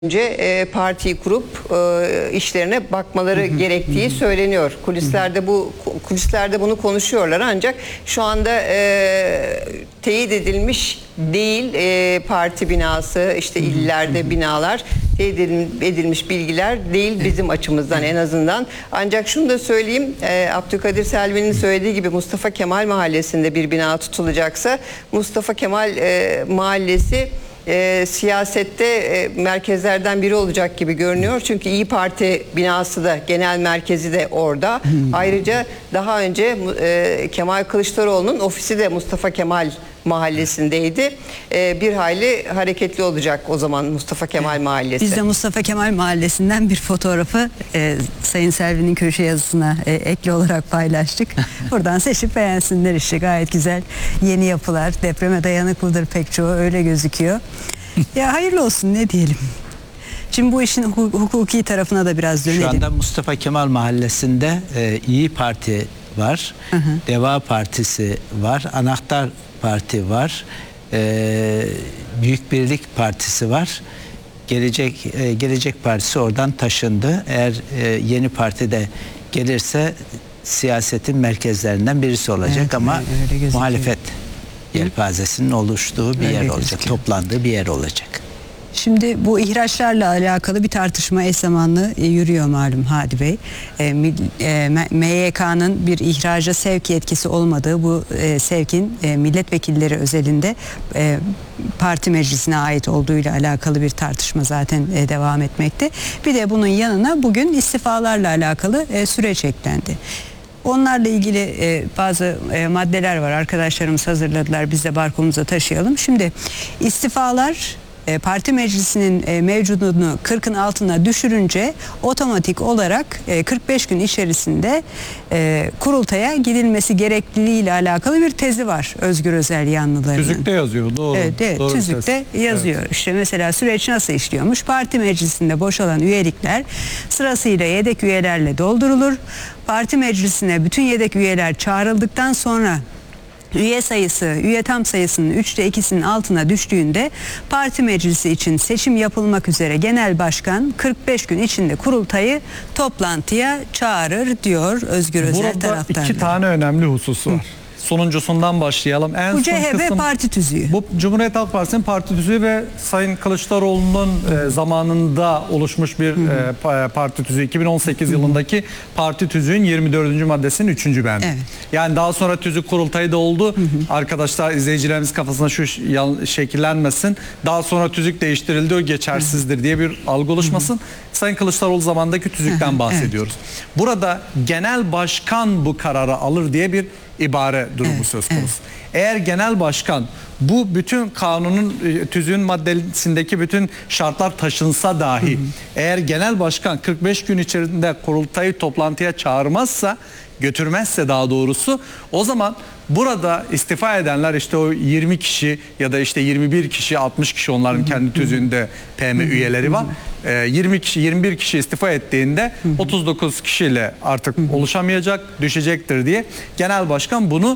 önce partiyi kurup işlerine bakmaları gerektiği söyleniyor. Kulislerde bunu konuşuyorlar, ancak şu anda teyit edilmiş değil parti binası, işte illerde binalar teyit edilmiş bilgiler değil bizim açımızdan en azından. Ancak şunu da söyleyeyim, Abdülkadir Selvi'nin söylediği gibi Mustafa Kemal Mahallesi'nde bir bina tutulacaksa Mustafa Kemal Mahallesi siyasette merkezlerden biri olacak gibi görünüyor. Çünkü İyi Parti binası da, genel merkezi de orada. Ayrıca daha önce Kemal Kılıçdaroğlu'nun ofisi de Mustafa Kemal Mahallesi'ndeydi. Bir hayli hareketli olacak o zaman Mustafa Kemal Mahallesi. Biz de Mustafa Kemal Mahallesi'nden bir fotoğrafı Sayın Selvi'nin köşe yazısına ekli olarak paylaştık. Buradan seçip beğensinler işte, gayet güzel yeni yapılar. Depreme dayanıklıdır pek çoğu, öyle gözüküyor. Ya hayırlı olsun, ne diyelim. Şimdi bu işin hukuki tarafına da biraz dönelim. Şu anda Mustafa Kemal Mahallesi'nde İyi Parti var, Deva Partisi var, Anahtar Parti var, Büyük Birlik Partisi var. Gelecek Partisi oradan taşındı. Eğer yeni parti de gelirse siyasetin merkezlerinden birisi olacak, evet, ama muhalefet yelpazesinin oluştuğu bir yer olacak, toplandığı bir yer olacak. Şimdi bu ihraçlarla alakalı bir tartışma eş zamanlı yürüyor malum Hadi Bey. MYK'nın bir ihraca sevk yetkisi olmadığı, bu sevkin milletvekilleri özelinde parti meclisine ait olduğuyla alakalı bir tartışma zaten devam etmekte. Bir de bunun yanına bugün istifalarla alakalı süreç eklendi. Onlarla ilgili bazı maddeler var. Arkadaşlarımız hazırladılar. Biz de barkomuza taşıyalım. Şimdi istifalar parti meclisinin mevcudunu 40'ın altına düşürünce otomatik olarak 45 gün içerisinde kurultaya gidilmesi gerekliliği ile alakalı bir tezi var Özgür Özel yanlılarının. Tüzükte yazıyor, doğru. Evet, doğru tüzükte yazıyor. Evet. İşte mesela süreç nasıl işliyormuş? Parti meclisinde boşalan üyelikler sırasıyla yedek üyelerle doldurulur. Parti meclisine bütün yedek üyeler çağrıldıktan sonra üye tam sayısının 3'te 2'sinin altına düştüğünde parti meclisi için seçim yapılmak üzere genel başkan 45 gün içinde kurultayı toplantıya çağırır diyor Özgür Özel taraftarları. Burada iki tane önemli husus var. Sonuncusundan başlayalım. Bu CHP parti tüzüğü. Bu Cumhuriyet Halk Partisi'nin parti tüzüğü ve Sayın Kılıçdaroğlu'nun zamanında oluşmuş bir parti tüzüğü. 2018 yılındaki parti tüzüğün 24. maddesinin 3. bendi. Evet. Yani daha sonra tüzük kurultayı da oldu. Arkadaşlar, izleyicilerimiz kafasına şu şekillenmesin. Daha sonra tüzük değiştirildi, o geçersizdir diye bir algı oluşmasın. Sayın Kılıçdaroğlu zamanındaki tüzükten bahsediyoruz. Evet. Burada genel başkan bu kararı alır diye bir ibare durumu söz konusu. Evet. Eğer genel başkan bu bütün kanunun, tüzüğün maddesindeki bütün şartlar taşınsa dahi eğer genel başkan 45 gün içerisinde kurultayı toplantıya çağırmazsa, götürmezse daha doğrusu, o zaman burada istifa edenler, işte o 20 kişi ya da işte 21 kişi, 60 kişi, onların kendi tüzüğünde PM üyeleri var. 20 kişi, 21 kişi istifa ettiğinde 39 kişiyle artık oluşamayacak, düşecektir diye genel başkan bunu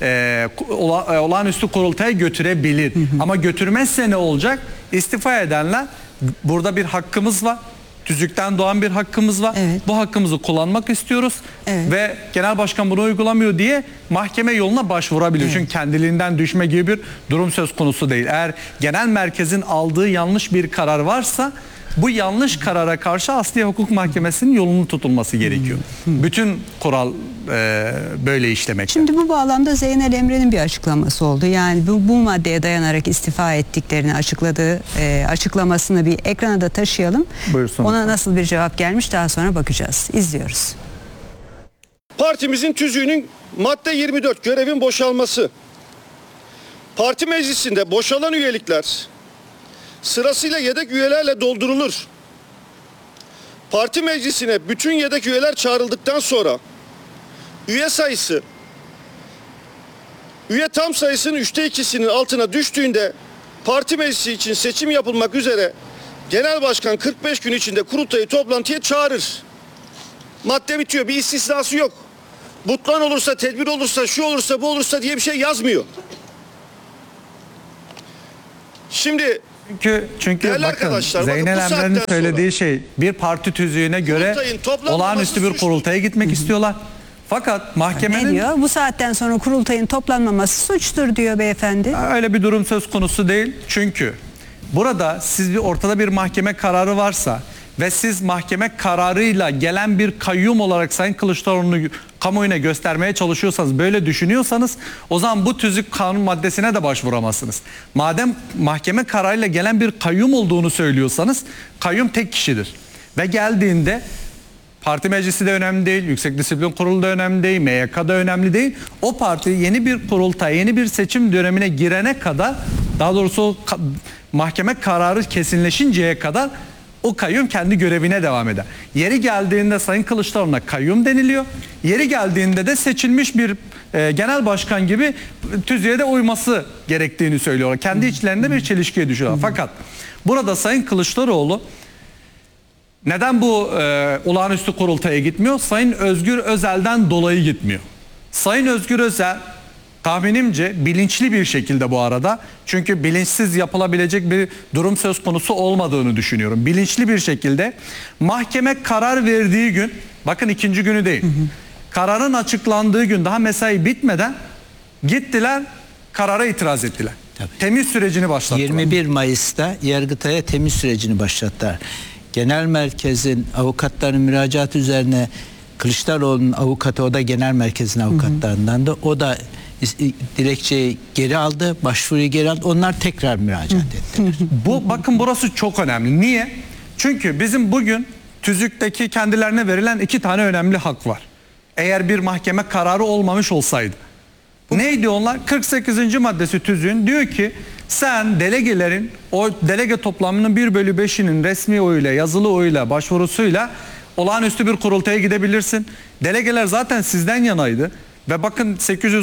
olağanüstü kurultaya götürebilir. Ama götürmezse ne olacak? İstifa edenler, burada bir hakkımız var. Tüzükten doğan bir hakkımız var. Evet. Bu hakkımızı kullanmak istiyoruz. Evet. Ve genel başkan bunu uygulamıyor diye mahkeme yoluna başvurabilir. Evet. Çünkü kendiliğinden düşme gibi bir durum söz konusu değil. Eğer genel merkezin aldığı yanlış bir karar varsa, bu yanlış karara karşı Asliye Hukuk Mahkemesi'nin yolunun tutulması gerekiyor. Bütün kural böyle işlemekte. Şimdi bu bağlamda Zeynel Emre'nin bir açıklaması oldu. Yani bu maddeye dayanarak istifa ettiklerini açıkladığı açıklamasını bir ekrana da taşıyalım. Buyursunuz. Ona nasıl bir cevap gelmiş, daha sonra bakacağız. İzliyoruz. Partimizin tüzüğünün madde 24, görevin boşalması. Parti meclisinde boşalan üyelikler sırasıyla yedek üyelerle doldurulur. Parti meclisine bütün yedek üyeler çağrıldıktan sonra üye sayısı üye tam sayısının 3'te 2'sinin altına düştüğünde parti meclisi için seçim yapılmak üzere genel başkan 45 gün içinde kurultayı toplantıya çağırır. Madde bitiyor. Bir istisnası yok. Butlan olursa, tedbir olursa, şu olursa, bu olursa diye bir şey yazmıyor. Şimdi Çünkü Değerli bakın arkadaşlar, bakın Zeynel bu Emre'nin saatten söylediği şey bir parti tüzüğüne göre Kurultayın toplanmaması olağanüstü bir suçtur. kurultaya gitmek istiyorlar. Fakat Ne mahkemenin diyor? Bu saatten sonra kurultayın toplanmaması suçtur diyor beyefendi. öyle bir durum söz konusu değil. Çünkü burada ortada bir mahkeme kararı varsa ve siz mahkeme kararıyla gelen bir kayyum olarak Sayın Kılıçdaroğlu'nu kamuoyuna göstermeye çalışıyorsanız, böyle düşünüyorsanız, o zaman bu tüzük kanun maddesine de başvuramazsınız. Madem mahkeme kararıyla gelen bir kayyum olduğunu söylüyorsanız, kayyum tek kişidir. Ve geldiğinde parti meclisi de önemli değil, Yüksek Disiplin Kurulu da önemli değil, MYK da önemli değil. O parti yeni bir kurultay, yeni bir seçim dönemine girene kadar, daha doğrusu mahkeme kararı kesinleşinceye kadar o kayyum kendi görevine devam eder. Yeri geldiğinde Sayın Kılıçdaroğlu'na kayyum deniliyor. Yeri geldiğinde de seçilmiş bir genel başkan gibi tüzüğe de uyması gerektiğini söylüyorlar. Kendi içlerinde bir çelişkiye düşüyorlar. Fakat burada Sayın Kılıçdaroğlu neden bu olağanüstü kurultaya gitmiyor? Sayın Özgür Özel'den dolayı gitmiyor. Sayın Özgür Özel tahminimce bilinçli bir şekilde, bu arada, çünkü bilinçsiz yapılabilecek bir durum söz konusu olmadığını düşünüyorum. Bilinçli bir şekilde mahkeme karar verdiği gün, bakın ikinci günü değil, kararın açıklandığı gün, daha mesai bitmeden gittiler, karara itiraz ettiler. Tabii. Temiz sürecini başlattılar. 21 Mayıs'ta Yargıtay'a temiz sürecini başlattılar. Genel merkezin avukatların müracaatı üzerine Kılıçdaroğlu'nun avukatı, o da genel merkezin avukatlarından da, o da dilekçeyi geri aldı, başvuruyu geri aldı. Onlar tekrar müracaat ettiler. Bakın burası çok önemli. Niye? Çünkü bizim bugün tüzükteki kendilerine verilen 2 tane önemli hak var. Eğer bir mahkeme kararı olmamış olsaydı. Neydi onlar? 48. maddesi tüzüğün diyor ki sen delegelerin, o delege toplamının 1/5'inin resmi oyuyla, yazılı oyuyla, başvurusuyla olağanüstü bir kurultaya gidebilirsin. Delegeler zaten sizden yanaydı. Ve bakın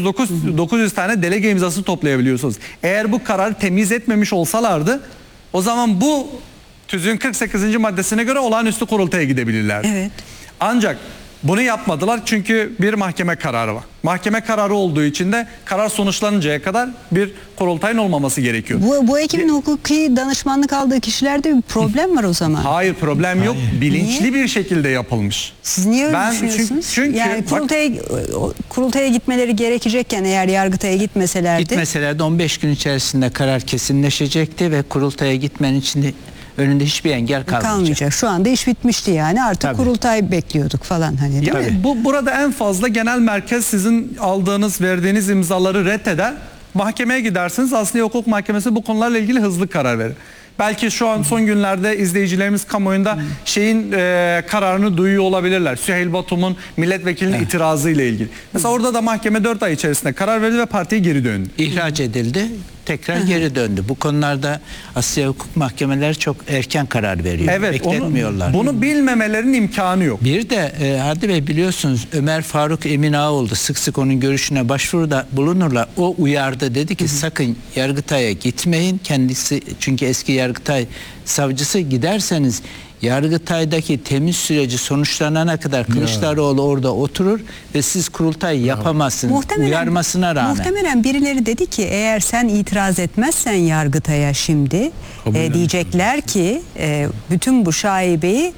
900 tane delege imzası toplayabiliyorsunuz. Eğer bu kararı temiz etmemiş olsalardı, o zaman bu tüzüğün 48. maddesine göre olağanüstü kurultaya gidebilirlerdi. Evet. Ancak bunu yapmadılar çünkü bir mahkeme kararı var. Mahkeme kararı olduğu için de karar sonuçlanıncaya kadar bir kurultayın olmaması gerekiyor. Bu ekibin hukuki danışmanlık aldığı kişilerde bir problem var o zaman. Hayır, problem yok. Bilinçli bir şekilde yapılmış. Siz niye öyle düşünüyorsunuz? Çünkü yani kurultaya gitmeleri gerekecekken eğer Yargıtay'a gitmeselerdi. Gitmeselerdi 15 gün içerisinde karar kesinleşecekti ve kurultaya gitmenin için önünde hiçbir engel kalmayacak. Şu anda iş bitmişti yani. Artık Tabii. kurultay bekliyorduk falan, hani değil mi? Burada en fazla genel merkez sizin aldığınız, verdiğiniz imzaları reddeder. Mahkemeye gidersiniz. Asli Hukuk Mahkemesi bu konularla ilgili hızlı karar verir. Belki şu an son günlerde izleyicilerimiz kamuoyunda kararını duyuyor olabilirler. Süheyl Batum'un milletvekilinin itirazı ile ilgili. Mesela orada da mahkeme 4 ay içerisinde karar verdi ve partiye geri döndü. İhraç edildi, tekrar geri döndü. Bu konularda Asya Hukuk Mahkemeleri çok erken karar veriyor. Evet, bekletmiyorlar. bunu bilmemelerinin imkanı yok. Bir de Hadi Bey, biliyorsunuz Ömer Faruk Emin Ağaoğlu sık sık onun görüşüne başvuruda bulunurlar. O uyardı, dedi ki sakın Yargıtay'a gitmeyin. Kendisi çünkü eski Yargıtay savcısı, giderseniz Yargıtay'daki temiz süreci sonuçlanana kadar Kılıçdaroğlu orada oturur ve siz kurultay yapamazsınız. Uyarmasına rağmen. Muhtemelen birileri dedi ki eğer sen itiraz etmezsen Yargıtay'a şimdi diyecekler ki bütün bu şaibeyi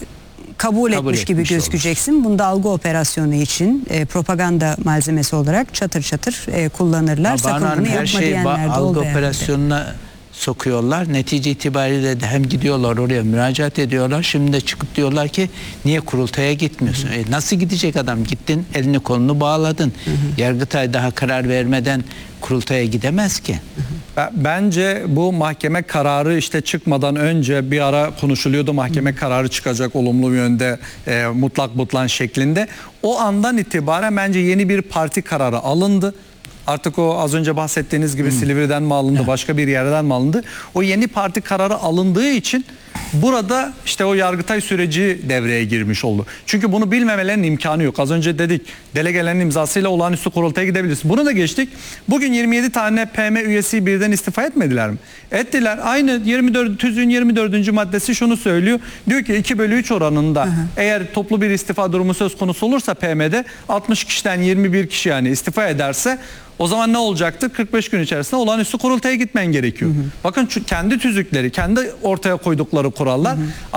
kabul etmiş gibi gözükeceksin. Bunda algı operasyonu için propaganda malzemesi olarak çatır çatır kullanırlar. Sakın bunu yapma diyenler de oldu. Algı operasyonuna sokuyorlar. Netice itibariyle de hem gidiyorlar oraya müracaat ediyorlar. Şimdi de çıkıp diyorlar ki niye kurultaya gitmiyorsun? Nasıl gidecek adam? Gittin, elini kolunu bağladın. Yargıtay daha karar vermeden kurultaya gidemez ki. Bence bu mahkeme kararı çıkmadan önce bir ara konuşuluyordu. Mahkeme kararı çıkacak olumlu bir yönde, mutlak butlan şeklinde. O andan itibaren bence yeni bir parti kararı alındı. Artık o az önce bahsettiğiniz gibi Silivri'den mi alındı, başka bir yerden mi alındı? O yeni parti kararı alındığı için Burada işte o Yargıtay süreci devreye girmiş oldu. Çünkü bunu bilmemelerinin imkanı yok. Az önce dedik, delegelerin imzasıyla olağanüstü kurultaya gidebiliriz. Bunu da geçtik. Bugün 27 tane PM üyesi birden istifa etmediler mi? Ettiler. Aynı tüzüğün 24. maddesi şunu söylüyor. Diyor ki 2/3 oranında eğer toplu bir istifa durumu söz konusu olursa PM'de 60 kişiden 21 kişi yani istifa ederse o zaman ne olacaktır? 45 gün içerisinde olağanüstü kurultaya gitmen gerekiyor. Bakın kendi tüzükleri, kendi ortaya koydukları kurallar.